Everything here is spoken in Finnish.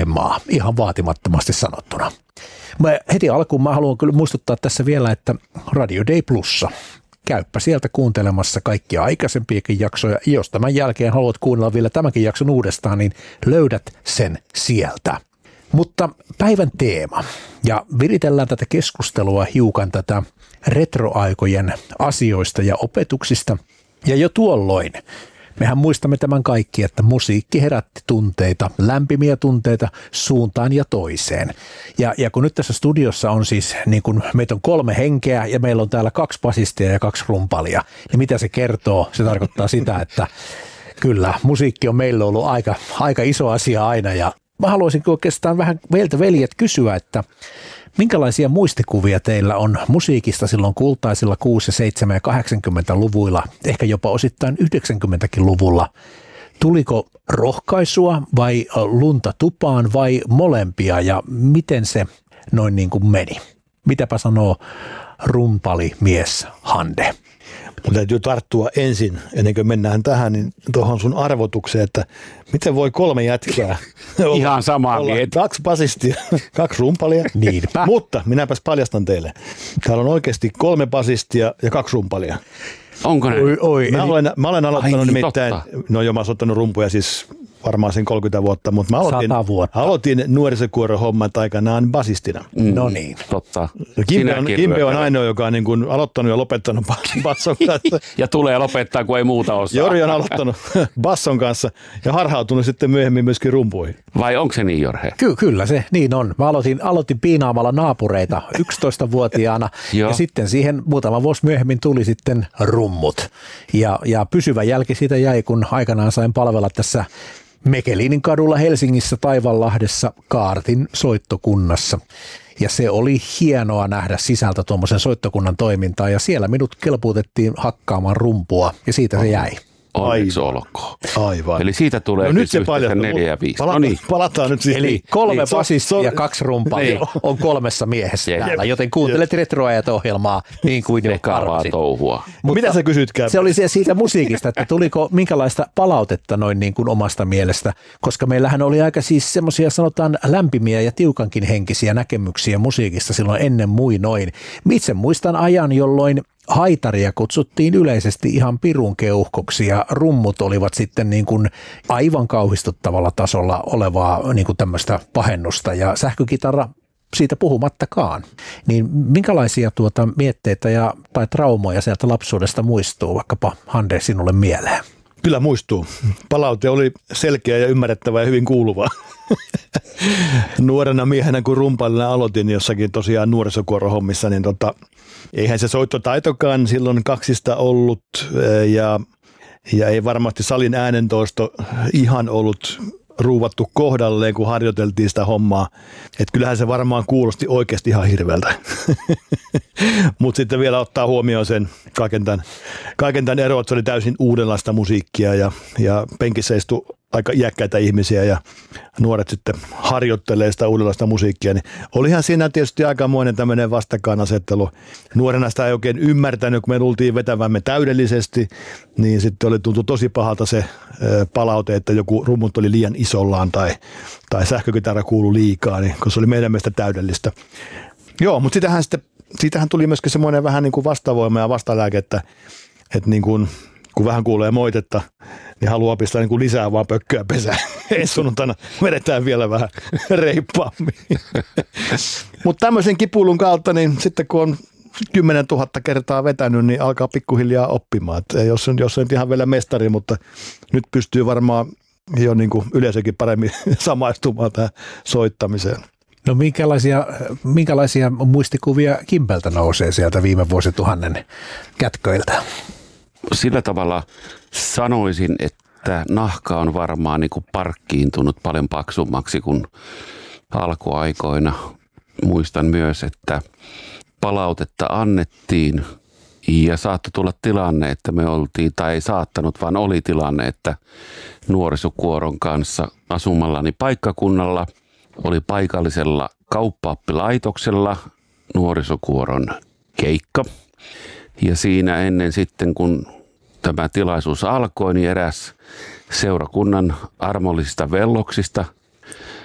maa, ihan vaatimattomasti sanottuna. Heti alkuun mä haluan kyllä muistuttaa tässä vielä, että Radio Day Plussa. Käyppä sieltä kuuntelemassa kaikkia aikaisempiakin jaksoja. Jos tämän jälkeen haluat kuunnella vielä tämänkin jakson uudestaan, niin löydät sen sieltä. Mutta päivän teema, ja viritellään tätä keskustelua hiukan tätä retroaikojen asioista ja opetuksista. Ja jo tuolloin, mehän muistamme tämän kaikki, että musiikki herätti tunteita, lämpimiä tunteita suuntaan ja toiseen. Ja kun nyt tässä studiossa on siis, niin kun meitä on 3 henkeä ja meillä on täällä 2 basistia ja 2 rumpalia, niin mitä se kertoo? Se tarkoittaa sitä, että kyllä musiikki on meillä ollut aika iso asia aina, ja mä haluaisin oikeastaan vähän meiltä veljet kysyä, että minkälaisia muistikuvia teillä on musiikista silloin kultaisilla 6-, 7- ja 80-luvuilla, ehkä jopa osittain 90-luvulla? Tuliko rohkaisua vai lunta tupaan vai molempia, ja miten se noin niin kuin meni? Mitäpä sanoo rumpalimies Hande? Mun täytyy tarttua ensin, ennen kuin mennään tähän, niin tuohon sun arvotukseen, että miten voi 3 jätkää ihan samaa mieltä. 2 basistia, 2 rumpalia. Niinpä. Mutta minäpäs paljastan teille. Täällä on oikeasti 3 basistia ja 2 rumpalia. Onko ne? Mä olen aloittanut nimittäin, mä oon ottanut rumpuja siis varmaan sen 30 vuotta, mutta mä aloitin nuorisokuoron hommat aikanaan basistina. No niin. Totta. Kimpe on ainoa, joka on niin kuin aloittanut ja lopettanut basson kanssa. Ja tulee lopettaa, kun ei muuta osaa. Jori on aloittanut basson kanssa ja harhautunut sitten myöhemmin myöskin rumpuihin. Vai onko se niin, Jorhe? Kyllä se niin on. Mä aloitin piinaamalla naapureita 11-vuotiaana ja sitten siihen muutama vuosi myöhemmin tuli sitten rummut. Ja pysyvä jälki siitä jäi, kun aikanaan sain palvella tässä Mekelinin kadulla Helsingissä Taivanlahdessa Kaartin soittokunnassa. Ja se oli hienoa nähdä sisältä tuommoisen soittokunnan toimintaa, ja siellä minut kelpuutettiin hakkaamaan rumpua, ja siitä se jäi. Onneksi olkoon. Aivan. Eli siitä tulee nyt se 4 ja 5. Palataan nyt siihen. Eli 3 basistia ja 2 rumpalia on 3 miehessä täällä, joten kuuntelet Retroajat-ohjelmaa niin kuin jo karvasit. Touhua. Mitä sä kysytkään? Se oli siitä musiikista, että tuliko minkälaista palautetta noin niin kuin omasta mielestä, koska meillähän oli aika siis semmoisia sanotaan lämpimiä ja tiukankin henkisiä näkemyksiä musiikista silloin ennen muinoin. Itse muistan ajan, jolloin haitaria kutsuttiin yleisesti ihan pirun keuhkoksi ja rummut olivat sitten niin kuin aivan kauhistuttavalla tasolla olevaa niin kuin tämmöistä pahennusta ja sähkökitara siitä puhumattakaan. Niin minkälaisia mietteitä tai traumoja sieltä lapsuudesta muistuu vaikkapa Hande sinulle mieleen? Kyllä muistuu. Palaute oli selkeä ja ymmärrettävä ja hyvin kuuluva. Nuorena miehenä kun rumpalina aloitin jossakin tosiaan nuorisokuorohommissa, niin eihän se soittotaitokaan silloin kaksista ollut ja ei varmasti salin äänentoisto ihan ollut ruuvattu kohdalleen, kun harjoiteltiin sitä hommaa. Että kyllähän se varmaan kuulosti oikeasti ihan hirveältä. Mutta sitten vielä ottaa huomioon sen kaiken tämän ero, että se oli täysin uudenlaista musiikkia ja penkissä istui aika iäkkäitä ihmisiä ja nuoret sitten harjoittelee sitä uudenlaista musiikkia. Niin olihan siinä tietysti aikamoinen tämmöinen vastakkainasettelu. Nuorena sitä ei oikein ymmärtänyt, kun me luultiin vetävämme täydellisesti, niin sitten tuntui tosi pahalta se palaute, että joku rummut oli liian isollaan tai sähkökitara kuului liikaa, niin, kun se oli meidän mielestä täydellistä. Joo, mutta siitähän tuli myöskin semmoinen vähän niin kuin vastavoima ja vastalääke, että niin kuin, kun vähän kuulee moitetta, niin haluaa pistää niin kuin lisää vaan pökköä pesään. Ei sunnuntaina vedetään vielä vähän reippaammin. Mutta tämmöisen kipuilun kautta, niin sitten kun on 10 000 kertaa vetänyt, niin alkaa pikkuhiljaa oppimaan. Et jos on ihan vielä mestari, mutta nyt pystyy varmaan jo niin kuin yleisökin paremmin samaistumaan tähän soittamiseen. No minkälaisia muistikuvia Kimpeltä nousee sieltä viime vuosituhannen kätköiltä? Sillä tavalla sanoisin, että nahka on varmaan niin kuin parkkiintunut paljon paksummaksi kuin alkuaikoina. Muistan myös, että palautetta annettiin ja saattoi tulla tilanne, että me oltiin, tai ei saattanut, vaan oli tilanne, että nuorisokuoron kanssa asumallani paikkakunnalla oli paikallisella kauppaoppilaitoksella nuorisokuoron keikka. Ja siinä ennen sitten, kun tämä tilaisuus alkoi, niin eräs seurakunnan armollisista velloksista